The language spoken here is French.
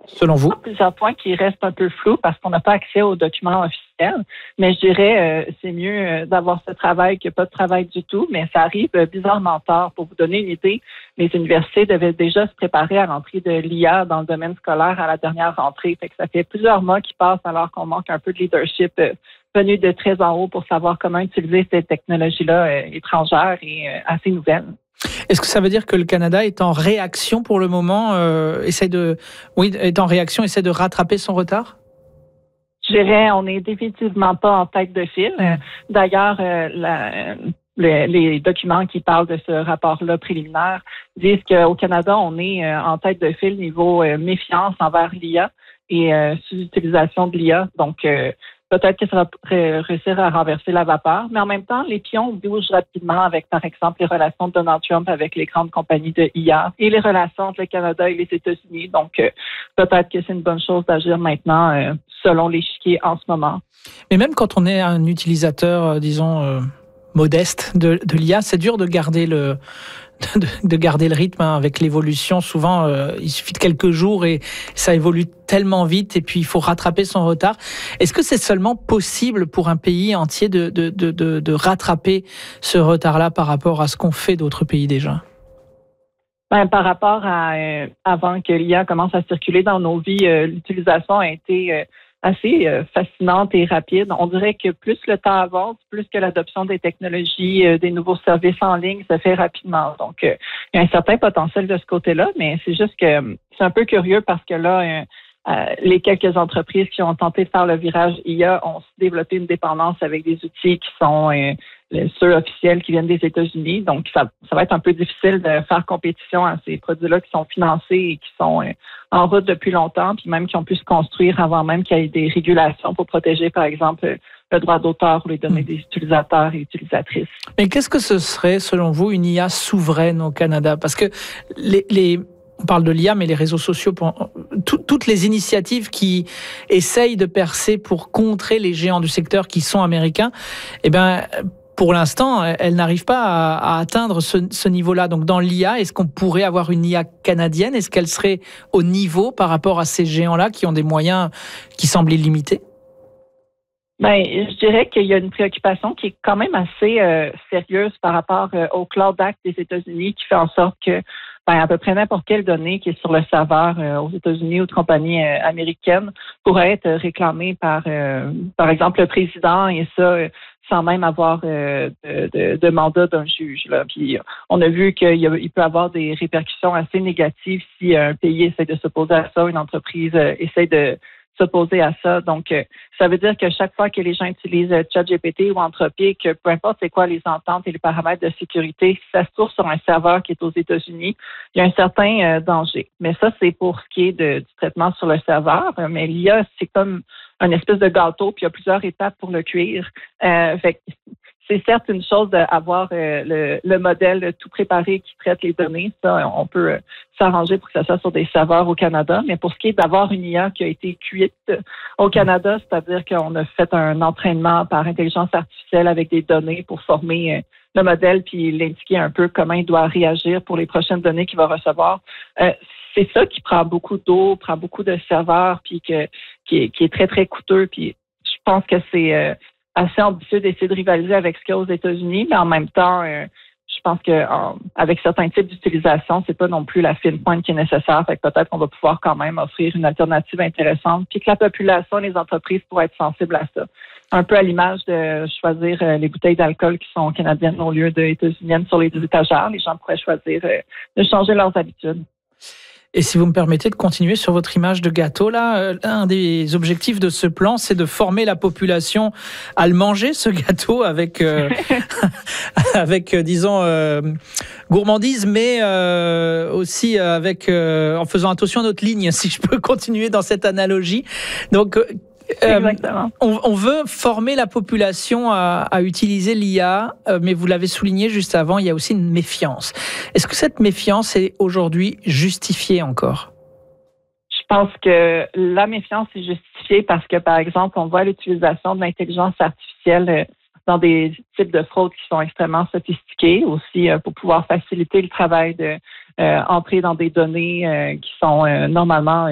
selon vous? Plusieurs points qui restent un peu flous parce qu'on n'a pas accès aux documents officiels. Mais je dirais, c'est mieux d'avoir ce travail que pas de travail du tout. Mais ça arrive bizarrement tard. Pour vous donner une idée, les universités devaient déjà se préparer à l'entrée de l'IA dans le domaine scolaire à la dernière rentrée. Fait que ça fait plusieurs mois qui passent alors qu'on manque un peu de leadership venu de très en haut pour savoir comment utiliser ces technologies-là étrangères et assez nouvelles. Est-ce que ça veut dire que le Canada est en réaction pour le moment, est en réaction, essaie de rattraper son retard? Je dirais, on n'est définitivement pas en tête de file. D'ailleurs, les documents qui parlent de ce rapport-là préliminaire disent qu'au Canada, on est en tête de file niveau méfiance envers l'IA et sous-utilisation de l'IA. Donc, peut-être que ça va réussir à renverser la vapeur, mais en même temps, les pions bougent rapidement avec, par exemple, les relations de Donald Trump avec les grandes compagnies de IA et les relations entre le Canada et les États-Unis. Donc, peut-être que c'est une bonne chose d'agir maintenant selon l'échiquier en ce moment. Mais même quand on est un utilisateur, modeste de l'IA, c'est dur de garder le rythme avec l'évolution. Souvent, il suffit de quelques jours et ça évolue tellement vite et puis il faut rattraper son retard. Est-ce que c'est seulement possible pour un pays entier de rattraper ce retard-là par rapport à ce qu'ont fait d'autres pays déjà? Par rapport à avant que l'IA commence à circuler dans nos vies, l'utilisation a été assez fascinante et rapide. On dirait que plus le temps avance, plus que l'adoption des technologies, des nouveaux services en ligne se fait rapidement. Donc, il y a un certain potentiel de ce côté-là, mais c'est juste que c'est un peu curieux parce que là, les quelques entreprises qui ont tenté de faire le virage IA ont développé une dépendance avec des outils qui sont ceux officiels qui viennent des États-Unis. Donc, ça va être un peu difficile de faire compétition à ces produits-là qui sont financés et qui sont en route depuis longtemps, puis même qui ont pu se construire avant même qu'il y ait des régulations pour protéger, par exemple, le droit d'auteur ou les données des utilisateurs et utilisatrices. Mais qu'est-ce que ce serait, selon vous, une IA souveraine au Canada? Parce que on parle de l'IA, mais les réseaux sociaux, toutes les initiatives qui essayent de percer pour contrer les géants du secteur qui sont américains, pour l'instant, elles n'arrivent pas à atteindre ce niveau-là. Donc, dans l'IA, est-ce qu'on pourrait avoir une IA canadienne? Est-ce qu'elle serait au niveau par rapport à ces géants-là qui ont des moyens qui semblent illimités? Je dirais qu'il y a une préoccupation qui est quand même assez sérieuse par rapport au Cloud Act des États-Unis qui fait en sorte que à peu près n'importe quelle donnée qui est sur le serveur aux États-Unis ou de compagnies américaines pourrait être réclamée par exemple, le président et ça sans même avoir de mandat d'un juge. Là. Puis on a vu qu'il peut avoir des répercussions assez négatives si un pays essaie de s'opposer à ça, une entreprise essaie de s'opposer à ça. Donc, ça veut dire que chaque fois que les gens utilisent ChatGPT ou Anthropic, peu importe c'est quoi les ententes et les paramètres de sécurité, si ça se trouve sur un serveur qui est aux États-Unis, il y a un certain danger. Mais ça, c'est pour ce qui est du traitement sur le serveur. Mais l'IA, c'est comme une espèce de gâteau, puis il y a plusieurs étapes pour le cuire. C'est certes une chose d'avoir le modèle tout préparé qui traite les données. Ça, on peut s'arranger pour que ça soit sur des serveurs au Canada. Mais pour ce qui est d'avoir une IA qui a été cuite au Canada, c'est-à-dire qu'on a fait un entraînement par intelligence artificielle avec des données pour former le modèle puis l'indiquer un peu comment il doit réagir pour les prochaines données qu'il va recevoir. C'est ça qui prend beaucoup d'eau, prend beaucoup de serveurs, puis qui est très, très coûteux. Puis je pense que c'est assez ambitieux d'essayer de rivaliser avec ce qu'il y a aux États-Unis, mais en même temps, je pense que avec certains types d'utilisation, c'est pas non plus la fine pointe qui est nécessaire. Fait que peut-être qu'on va pouvoir quand même offrir une alternative intéressante, puis que la population, les entreprises pourraient être sensibles à ça. Un peu à l'image de choisir les bouteilles d'alcool qui sont canadiennes au lieu de états-uniennes sur les étagères. Les gens pourraient choisir de changer leurs habitudes. Et si vous me permettez de continuer sur votre image de gâteau, là, un des objectifs de ce plan, c'est de former la population à le manger, ce gâteau, avec, disons, gourmandise, mais aussi en faisant attention à notre ligne, si je peux continuer dans cette analogie. Donc, on veut former la population à utiliser l'IA, mais vous l'avez souligné juste avant, il y a aussi une méfiance. Est-ce que cette méfiance est aujourd'hui justifiée encore? Je pense que la méfiance est justifiée parce que, par exemple, on voit l'utilisation de l'intelligence artificielle dans des types de fraudes qui sont extrêmement sophistiqués, aussi pour pouvoir faciliter le travail de entrer dans des données qui sont normalement